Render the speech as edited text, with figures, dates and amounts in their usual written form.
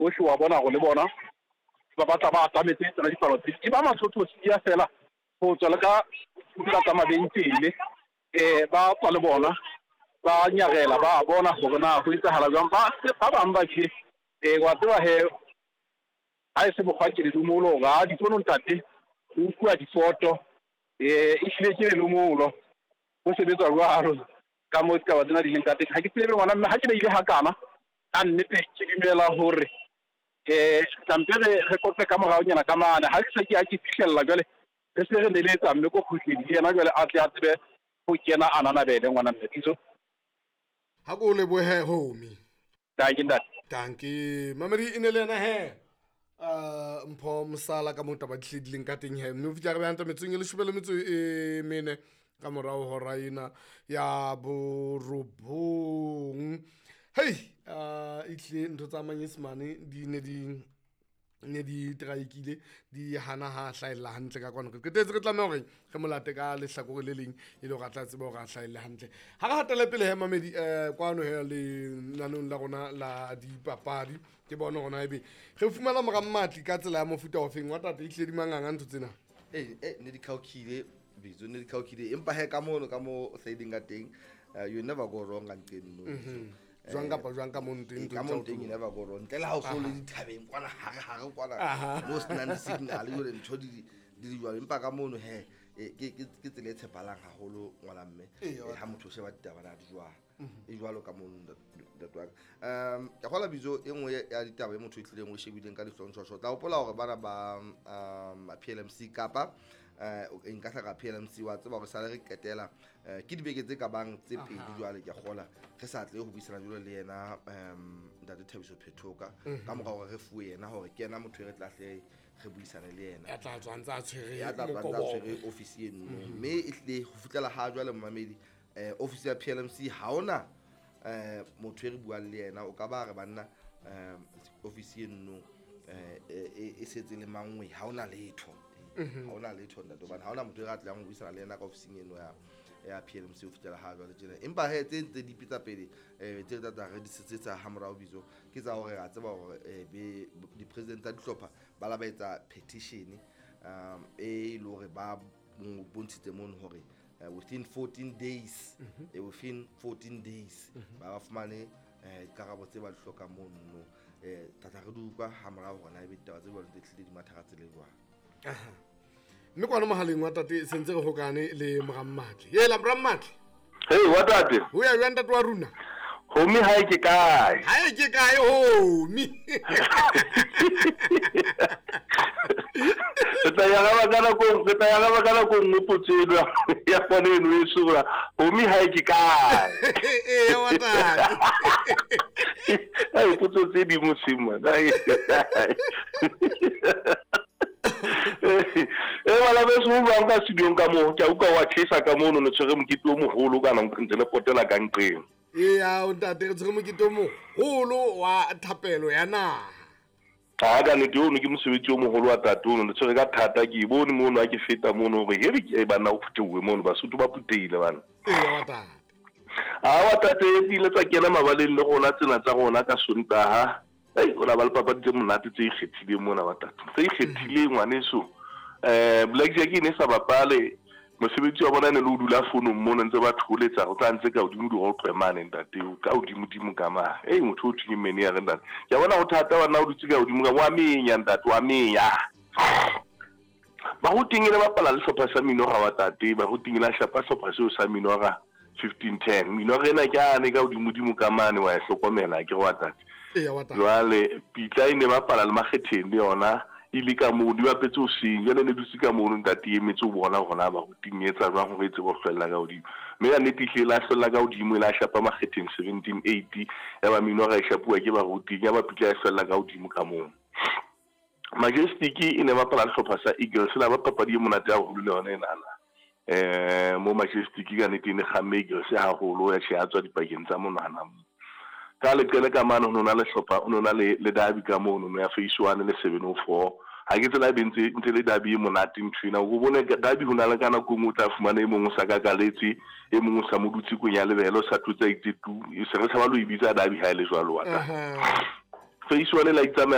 o se wa bona go le bona ba batla ba atametse tsena dipalo tse ba mathotho se ya fela go tswa le ka tsa mabenkele ba tswa le bona ba nyagela ba bona gore na go itse hala jang ba bang ba ke wa tseba he a se mo khwake le dumolo ga di tsono ntate o kwa di foto e hlile ke le molo go se betsa rwaro ka mo tsa ba tsena di leng ka teng ha ke tsebe ngwana mme ha ke ile ha kana a nnete ke dimela hore tampere re kope ka morao nyana ka mana ha ke se ke a ke fihlella jale re se re neletsa mme go khutledi yena jale a tle a tsebe go kena anana bele ngwana mme ditso ha go le bohe homi danke mamedi ine le yena he mpho msala ka mota ba tlhidileng ka teng he mme o fitla re banta metseng le shubele metso e mene ka morao ho raina ya borobong hey itle ntho tsa manyesemane di ne di traikile di hana ha hlaela hantle ka kwana ke tetse re tlameha hore re molate ka lehlakore le leng e le go tla tseba go hlaela hantle ha re hatele pele he mamedi kwano he le nanong la rona la dipapadi ke bona gona ebe re fumana morammatli ka tsela ya mofuta o feng wa tate itle di manganga ntho tsena ne di khaukile bizo ne di khaukile empa he ka mo sliding ka teng you never go wrong until jwang ka monteng ka monteng never go wrong tlela ha o so le dithabeng kwana ha kwana mo snand signal yo le ntho di jwa empa ka mono he ke tsele tshepalang haholo ngwana mme ha motho se ba ditaba na di jwa e jwalo ka mono datwa ka gola bizo e nngwe ya ditaba e motho e tlileng o shebileng ka dihlontsho tla opola hore bana ba PLMC kapa nka tlha PLMC wa tseba go sala re ketela ke dibeke tse ka bang tse pedi jwale ke gola re sa tle go buisana jolo le yena ntate Thabiso Phetoka ka moga gore re fuwe yena hore ke yena motho re tla tle re buisane le yena ya tla tswantsa tshwere office eno mme e tle go futlela ha jwale mmamedi office ya PLMC ha ona motho re bua le yena o ka ba re banna office eno e setse le mangwe ha ona letho ha ona letho ntate bana ha ona motho re tla go buisana le yena ka office eno ya PLMC o futlela ha jwale tsena empa he tse di pitsa pele tse tata re di setsetsa ha morao bizo ke tsa hore ga tseba hore di president tsa dihlopha ba la ba etsa petition e lo re ba bontshitse mono hore within 14 days ba fumane karabo tse ba di hloka mono tata re duka ha morao gona e bitaba tse ba di tlile di mathara tse le jwang mme kwana mohaleng wa tate sentse re hokane le morammatli yela morammatli hey wa tate o ya yanda twa runa homi ha ke kae homi ta ya ga bakana ko mpotselo ya fone no isura homi ha ke kae wa tate ai putso tse di musima dai wala be so ba ka studio ka mo ke uka wa tshisa ka mo no tshwere mokiti o mogolo kana ntse le potela ka nqeng o tate re tshwere mokiti o mogolo wa thapelo ya naha ga ne ke ke mosebetsi o mogolo wa tatono le tshwere ka thata ke bone mo no a ke feta mo no re he ke bana o futewe mo no ba suthu ba puteile bana wa tate wa tate e dile tsa kena mabaleng le gona tsena tsa gona ka Sontaga ona ba le papa di monate tse ikgethile mona ba tate tse ikgethile ngwaneso Black Jack ne sa bapale mosebetsi wa bona ne le dula fono mona ntse ba tholetsa go tla ntse ka odimo di go qemane ntate ka odimo ka ma motho o thini mene ya re ntate ya bona go thata wa na o dutse ka odimo ka wa menya ntate wa menya ba go tingile ba pala le sopha sa mino ga wa tate ba go tingila shapa sopha se o sa mino ga 1510 mino rena ke ane ka odimo ka mane wa hlokomela ke wa tate jwale pitla ine ba pala le makgetheng le yona ile ka mo di bapetse o seng jana ne dutse ka mo ntate e metse o bona gona ba go tinyetsa jwa go etse go fella ka odimo me ya netihle la hlola ka odimo la shapa makgetheng 1780 ya ba mino ga e shapua ke ba go tinya ba pitla e fella ka odimo ka mo Majestic ine ba pala le hlopha sa Eagles la ba papadi e monate ya go le yona enana mo Majestic ka nete ne ga Eagles ya go ya tswa dipakeng tsa monana ka le ka mano no na le hlopa no na le dabi ka mono no ya face 1 le 704 ha ke tsela bentse ntse le dabi monate ntshina go bone dabi ho na le kana go motla fumana e mongwe sa ka galetse e mongwe sa modutsi go nya lebelo sa tutsa 82 se re sa ba lo ibitsa dabi ha ile jwalo wa ta face 1 la itsamela